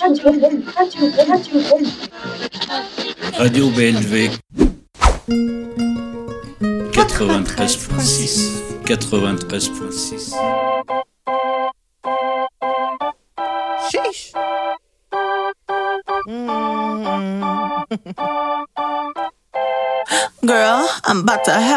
Radio BLV 93.6 93.6. Sheesh. Girl, I'm about to have